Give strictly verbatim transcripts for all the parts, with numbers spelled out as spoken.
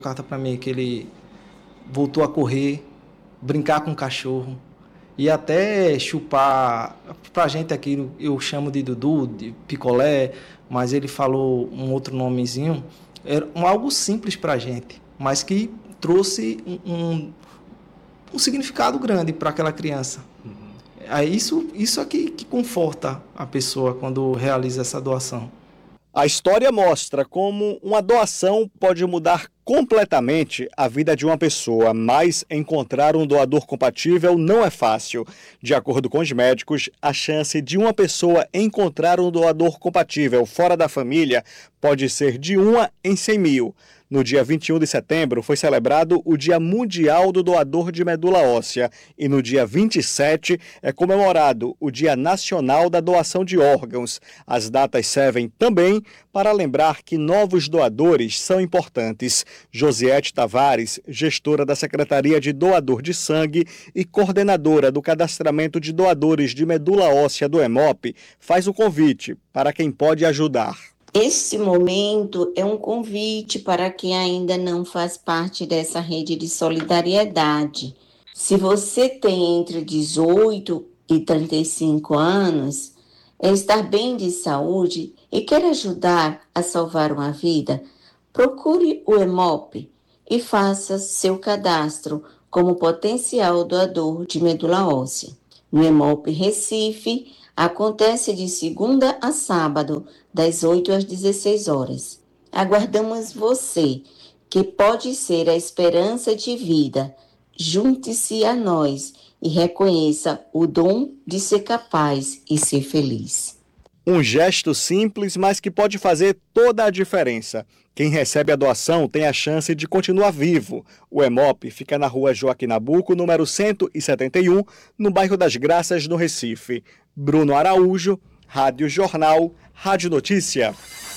Carta para mim que ele voltou a correr, brincar com o cachorro e até chupar. Pra gente aqui eu chamo de Dudu, de picolé, mas ele falou um outro nomezinho. Era algo simples pra gente, mas que trouxe um, um, um significado grande para aquela criança. Uhum. É isso, isso aqui que conforta a pessoa quando realiza essa doação. A história mostra como uma doação pode mudar completamente a vida de uma pessoa, mas encontrar um doador compatível não é fácil. De acordo com os médicos, a chance de uma pessoa encontrar um doador compatível fora da família pode ser de uma em cem mil. No dia vinte e um de setembro foi celebrado o Dia Mundial do Doador de Medula Óssea e no dia vinte e sete é comemorado o Dia Nacional da Doação de Órgãos. As datas servem também para lembrar que novos doadores são importantes. Josiete Tavares, gestora da Secretaria de Doador de Sangue e coordenadora do cadastramento de doadores de medula óssea do EMOP, faz o convite para quem pode ajudar. Este momento é um convite para quem ainda não faz parte dessa rede de solidariedade. Se você tem entre dezoito e trinta e cinco anos, está bem de saúde e quer ajudar a salvar uma vida, procure o EMOP e faça seu cadastro como potencial doador de medula óssea. No EMOP Recife, acontece de segunda a sábado, das oito às dezesseis horas. Aguardamos você, que pode ser a esperança de vida. Junte-se a nós e reconheça o dom de ser capaz e ser feliz. Um gesto simples, mas que pode fazer toda a diferença. Quem recebe a doação tem a chance de continuar vivo. O EMOP fica na rua Joaquim Nabuco, número cento e setenta e um, no bairro das Graças, no Recife. Bruno Araújo, Rádio Jornal, Rádio Notícia.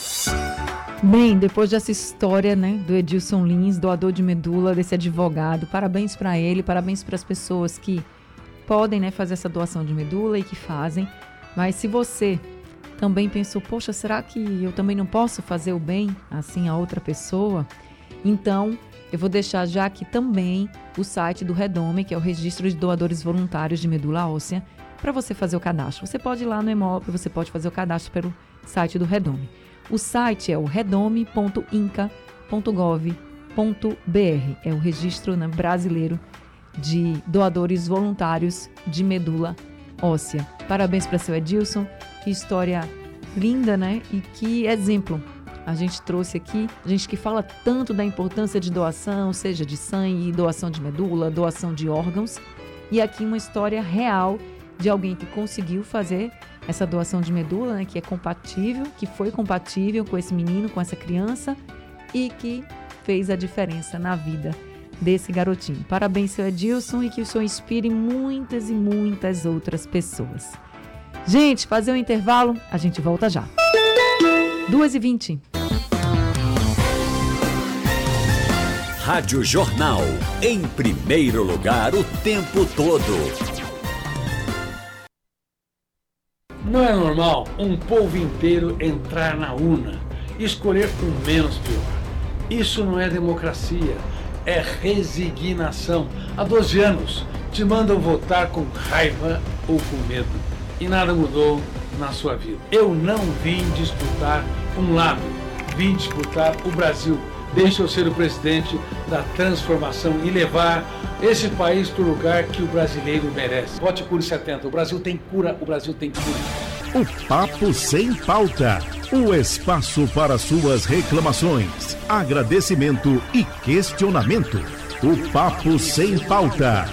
Bem, depois dessa história, né, do Edilson Lins, doador de medula, desse advogado, parabéns para ele, parabéns para as pessoas que podem, né, fazer essa doação de medula e que fazem. Mas se você também pensou, poxa, será que eu também não posso fazer o bem assim a outra pessoa? Então, eu vou deixar já aqui também o site do Redome, que é o Registro de Doadores Voluntários de Medula Óssea, para você fazer o cadastro. Você pode ir lá no EMOP, você pode fazer o cadastro pelo site do Redome. O site é o redome ponto inca ponto gov ponto br. É o registro, né, brasileiro de doadores voluntários de medula óssea. Parabéns para seu Edilson. Que história linda, né? E que exemplo a gente trouxe aqui. A gente que fala tanto da importância de doação, seja de sangue, doação de medula, doação de órgãos. E aqui uma história real de alguém que conseguiu fazer essa doação de medula, né, que é compatível, que foi compatível com esse menino, com essa criança e que fez a diferença na vida desse garotinho. Parabéns, seu Edilson, e que o senhor inspire muitas e muitas outras pessoas. Gente, fazer um intervalo, a gente volta já. duas e vinte. Rádio Jornal, em primeiro lugar o tempo todo. Não é normal um povo inteiro entrar na urna e escolher o menos pior. Isso não é democracia, é resignação. Há doze anos te mandam votar com raiva ou com medo e nada mudou na sua vida. Eu não vim disputar um lado, vim disputar o Brasil. Deixa eu ser o presidente da transformação e levar esse país para o lugar que o brasileiro merece. Vote Cure setenta. O Brasil tem cura, o Brasil tem cura. O Papo Sem Pauta. O espaço para suas reclamações, agradecimento e questionamento. O Papo Sem Pauta.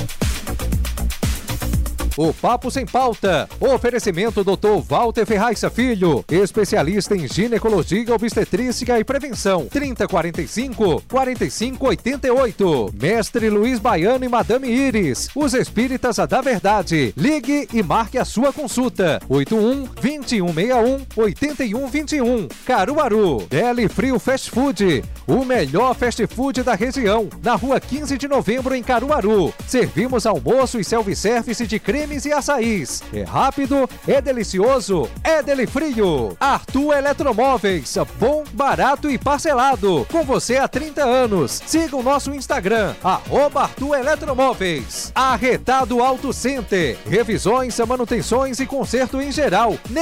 O Papo Sem Pauta. Oferecimento doutor Walter Ferraiça Filho, especialista em ginecologia, obstetrícia e prevenção. trinta, quarenta e cinco, quarenta e cinco, oitenta e oito. Mestre Luiz Baiano e Madame Iris, os espíritas da verdade. Ligue e marque a sua consulta. oito um, dois um seis um, oito um dois um. Caruaru. Deli Frio Fast Food, o melhor fast food da região. Na rua quinze de novembro, em Caruaru. Servimos almoço e self-service de creme cremes e açaís. É rápido, é delicioso, é Delifrio. Arthur Eletromóveis, bom, barato e parcelado. Com você há trinta anos. Siga o nosso Instagram, arroba Arthur Eletromóveis. Arretado Auto Center, revisões, manutenções e conserto em geral.